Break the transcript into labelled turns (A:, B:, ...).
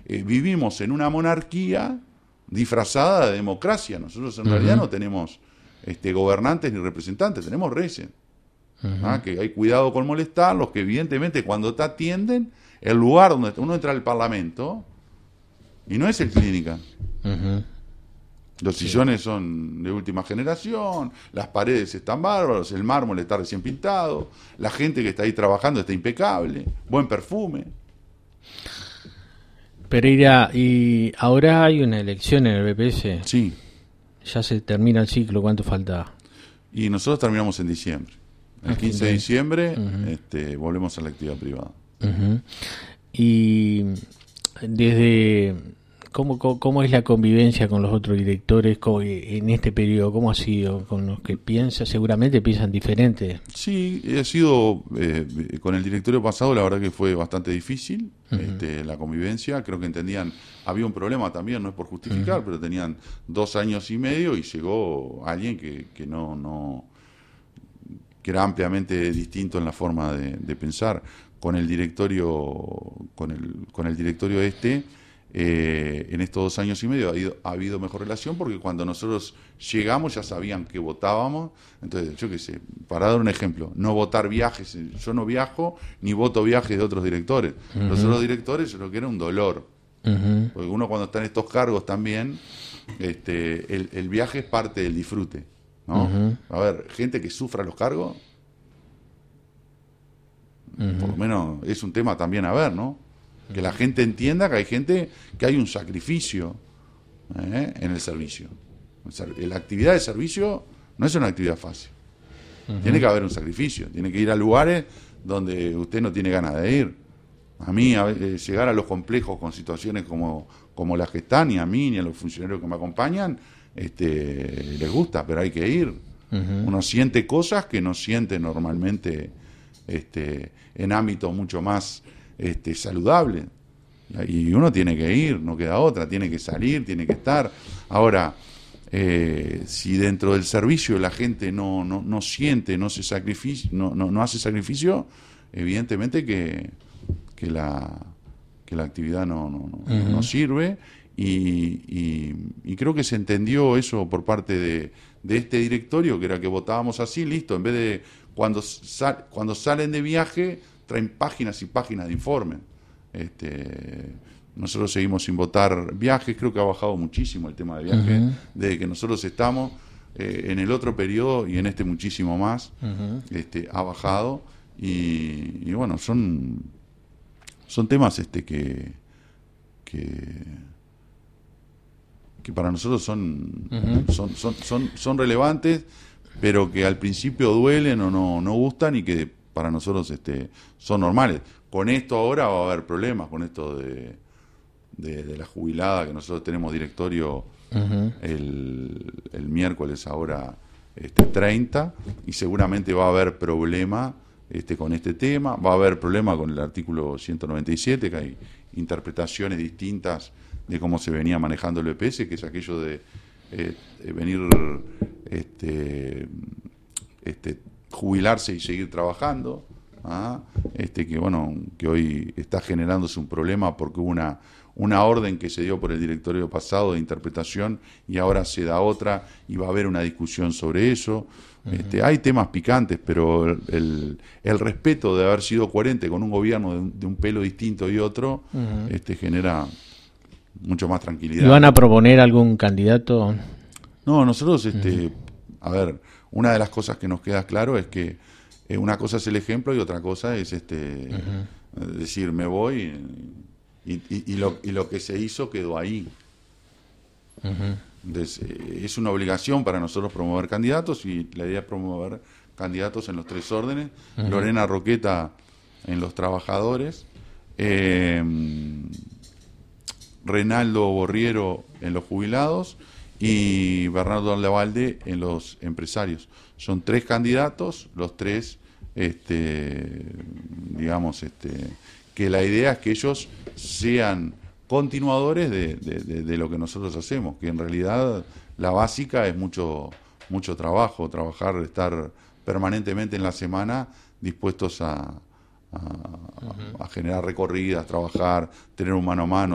A: vivimos en una monarquía disfrazada de democracia. Nosotros en realidad no tenemos gobernantes ni representantes, tenemos reyes. Que hay cuidado con molestarlos, que evidentemente cuando te atienden, el lugar donde uno entra al Parlamento, y no es el clínica. Los sillones son de última generación, las paredes están bárbaros, el mármol está recién pintado, la gente que está ahí trabajando está impecable, buen perfume.
B: Pereira, y ahora hay una elección en el BPS.
A: Sí.
B: Ya se termina el ciclo, ¿cuánto falta?
A: Y nosotros terminamos en diciembre. El 15 de diciembre volvemos a la actividad privada.
B: Y desde... ¿Cómo es la convivencia con los otros directores en este periodo? ¿Cómo ha sido? Con los que seguramente piensan diferente.
A: Sí, ha sido, con el directorio pasado la verdad que fue bastante difícil la convivencia. Creo que entendían, había un problema también, no es por justificar, pero tenían 2 años y medio y llegó alguien que era ampliamente distinto en la forma de pensar. Con el directorio, con el directorio en estos 2 años y medio ha habido mejor relación, porque cuando nosotros llegamos ya sabían que votábamos. Entonces, yo qué sé, para dar un ejemplo, no votar viajes, yo no viajo ni voto viajes de otros directores. Los otros directores, yo creo que era un dolor, porque uno cuando está en estos cargos también, el viaje es parte del disfrute, ¿no? A ver, gente que sufra los cargos, por lo menos es un tema también a ver, ¿no? Que la gente entienda que hay un sacrificio en el servicio. La actividad de servicio no es una actividad fácil. Tiene que haber un sacrificio, tiene que ir a lugares donde usted no tiene ganas de ir. A mí, llegar a los complejos con situaciones como las que están, ni a mí ni a los funcionarios que me acompañan, les gusta, pero hay que ir. Uno siente cosas que no siente normalmente en ámbitos mucho más saludable, y uno tiene que ir, no queda otra, tiene que salir, tiene que estar. Ahora, si dentro del servicio la gente no siente, no hace sacrificio, evidentemente que la actividad no sirve, y creo que se entendió eso por parte de este directorio, que era que votábamos así, listo, en vez de cuando salen de viaje traen páginas y páginas de informe. Nosotros seguimos sin votar viajes, creo que ha bajado muchísimo el tema de viajes, desde que nosotros estamos en el otro periodo y en este muchísimo más, ha bajado, y bueno, son temas que para nosotros son relevantes, pero que al principio duelen o no gustan, y que para nosotros son normales. Con esto ahora va a haber problemas, con esto de la jubilada, que nosotros tenemos directorio el miércoles ahora 30, y seguramente va a haber problema con este tema, va a haber problema con el artículo 197, que hay interpretaciones distintas de cómo se venía manejando el BPS, que es aquello de venir jubilarse y seguir trabajando, que hoy está generándose un problema porque hubo una orden que se dio por el directorio pasado de interpretación, y ahora se da otra, y va a haber una discusión sobre eso. Hay temas picantes, pero el respeto de haber sido coherente con un gobierno de un pelo distinto y otro, genera mucho más tranquilidad.
B: ¿Y van a proponer algún candidato?
A: No, nosotros, a ver, una de las cosas que nos queda claro es que una cosa es el ejemplo y otra cosa es decir, me voy, y lo que se hizo quedó ahí. Entonces, es una obligación para nosotros promover candidatos, y la idea es promover candidatos en los 3 órdenes. Lorena Roqueta en los trabajadores, Reinaldo Borriero en los jubilados, y Bernardo Lavalde en los empresarios. Son 3 candidatos, los 3, que la idea es que ellos sean continuadores de lo que nosotros hacemos, que en realidad la básica es mucho trabajo, estar permanentemente en la semana dispuestos a generar recorridas, trabajar, tener un mano a mano.